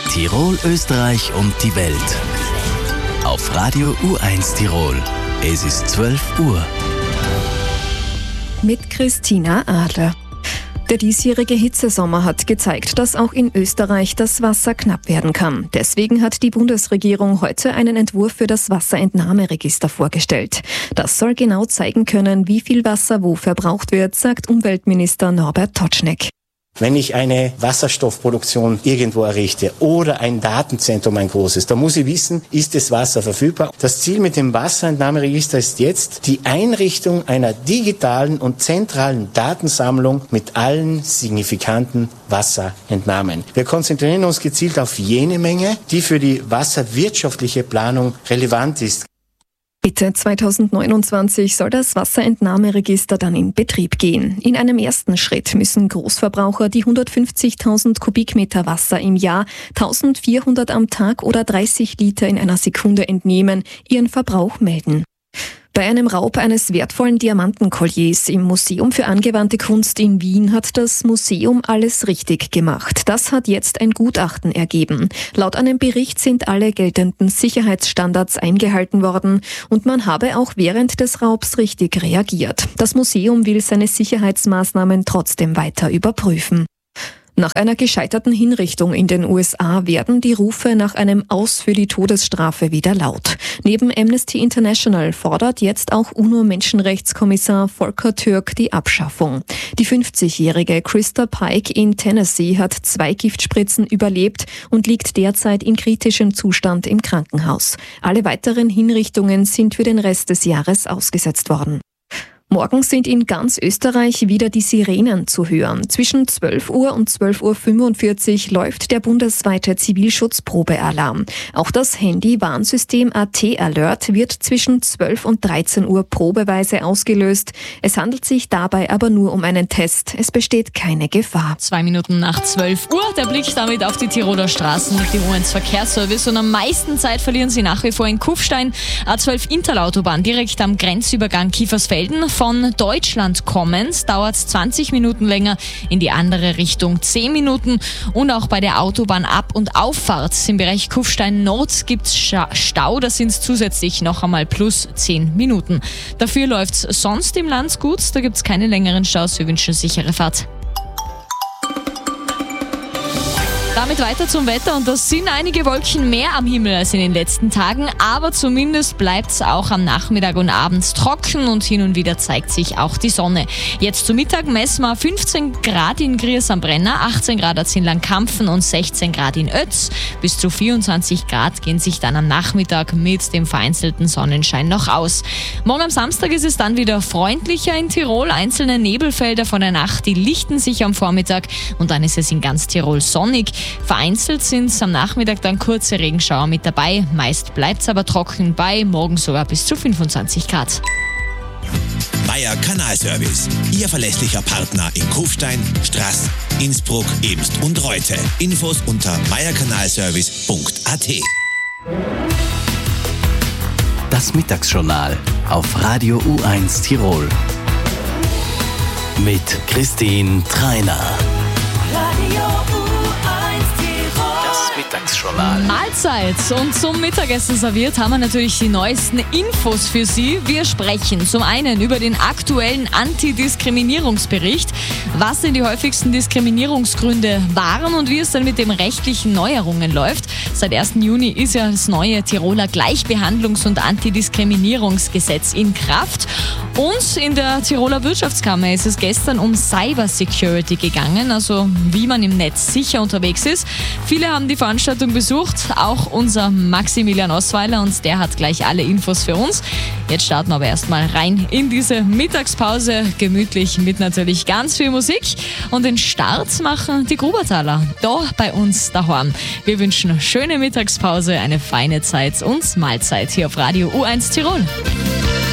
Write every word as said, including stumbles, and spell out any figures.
Tirol, Österreich und die Welt. Auf Radio U eins Tirol. Es ist zwölf Uhr. Mit Christina Adler. Der diesjährige Hitzesommer hat gezeigt, dass auch in Österreich das Wasser knapp werden kann. Deswegen hat die Bundesregierung heute einen Entwurf für das Wasserentnahmeregister vorgestellt. Das soll genau zeigen können, wie viel Wasser wo verbraucht wird, sagt Umweltminister Norbert Totschnig. Wenn ich eine Wasserstoffproduktion irgendwo errichte oder ein Datenzentrum, ein großes, dann muss ich wissen, ist das Wasser verfügbar. Das Ziel mit dem Wasserentnahmeregister ist jetzt die Einrichtung einer digitalen und zentralen Datensammlung mit allen signifikanten Wasserentnahmen. Wir konzentrieren uns gezielt auf jene Menge, die für die wasserwirtschaftliche Planung relevant ist. Mitte zweitausendneunundzwanzig soll das Wasserentnahmeregister dann in Betrieb gehen. In einem ersten Schritt müssen Großverbraucher, die hundertfünfzigtausend Kubikmeter Wasser im Jahr, eintausendvierhundert am Tag oder dreißig Liter in einer Sekunde entnehmen, ihren Verbrauch melden. Bei einem Raub eines wertvollen Diamantenkolliers im Museum für angewandte Kunst in Wien hat das Museum alles richtig gemacht. Das hat jetzt ein Gutachten ergeben. Laut einem Bericht sind alle geltenden Sicherheitsstandards eingehalten worden und man habe auch während des Raubs richtig reagiert. Das Museum will seine Sicherheitsmaßnahmen trotzdem weiter überprüfen. Nach einer gescheiterten Hinrichtung in den U S A werden die Rufe nach einem Aus für die Todesstrafe wieder laut. Neben Amnesty International fordert jetzt auch UNO-Menschenrechtskommissar Volker Türk die Abschaffung. Die fünfzigjährige Krista Pike in Tennessee hat zwei Giftspritzen überlebt und liegt derzeit in kritischem Zustand im Krankenhaus. Alle weiteren Hinrichtungen sind für den Rest des Jahres ausgesetzt worden. Morgen sind in ganz Österreich wieder die Sirenen zu hören. Zwischen zwölf Uhr und zwölf Uhr fünfundvierzig läuft der bundesweite Zivilschutzprobealarm. Auch das Handy-Warnsystem A T Alert wird zwischen zwölf und dreizehn Uhr probeweise ausgelöst. Es handelt sich dabei aber nur um einen Test. Es besteht keine Gefahr. Zwei Minuten nach zwölf Uhr, der Blick damit auf die Tiroler Straßen mit dem U eins Verkehrsservice. Und am meisten Zeit verlieren sie nach wie vor in Kufstein. A zwölf Interlautobahn direkt am Grenzübergang Kiefersfelden. Von Deutschland kommend dauert es zwanzig Minuten länger, in die andere Richtung zehn Minuten. Und auch bei der Autobahn Ab- und Auffahrt im Bereich Kufstein Nord gibt es Stau, da sind es zusätzlich noch einmal plus zehn Minuten. Dafür läuft es sonst im Land gut, da gibt es keine längeren Staus, wir wünschen sichere Fahrt. Damit weiter zum Wetter und das sind einige Wolken mehr am Himmel als in den letzten Tagen, aber zumindest bleibt es auch am Nachmittag und Abend trocken und hin und wieder zeigt sich auch die Sonne. Jetzt zu Mittag messen wir fünfzehn Grad in Griers am Brenner, achtzehn Grad in Langkampfen und sechzehn Grad in Ötz. Bis zu vierundzwanzig Grad gehen sich dann am Nachmittag mit dem vereinzelten Sonnenschein noch aus. Morgen am Samstag ist es dann wieder freundlicher in Tirol. Einzelne Nebelfelder von der Nacht, die lichten sich am Vormittag und dann ist es in ganz Tirol sonnig. Vereinzelt sind es am Nachmittag dann kurze Regenschauer mit dabei. Meist bleibt es aber trocken bei morgen sogar bis zu fünfundzwanzig Grad. Meier Kanalservice, Ihr verlässlicher Partner in Kufstein, Straß, Innsbruck, Eemst und Reute. Infos unter meierkanalservice punkt a t. Das Mittagsjournal auf Radio U eins Tirol. Mit Christine Treiner. Mittagsjournal. Mahlzeit und zum Mittagessen serviert haben wir natürlich die neuesten Infos für Sie. Wir sprechen zum einen über den aktuellen Antidiskriminierungsbericht. Was denn die häufigsten Diskriminierungsgründe waren und wie es dann mit den rechtlichen Neuerungen läuft. Seit ersten Juni ist ja das neue Tiroler Gleichbehandlungs- und Antidiskriminierungsgesetz in Kraft. Und in der Tiroler Wirtschaftskammer ist es gestern um Cybersecurity gegangen, also wie man im Netz sicher unterwegs ist. Viele haben die Veranstaltung besucht, auch unser Maximilian Osweiler, und der hat gleich alle Infos für uns. Jetzt starten wir aber erstmal rein in diese Mittagspause, gemütlich mit natürlich ganz viel Musik. Und den Start machen die Grubertaler, da bei uns daheim. Wir wünschen eine schöne Mittagspause, eine feine Zeit und Mahlzeit hier auf Radio U eins Tirol.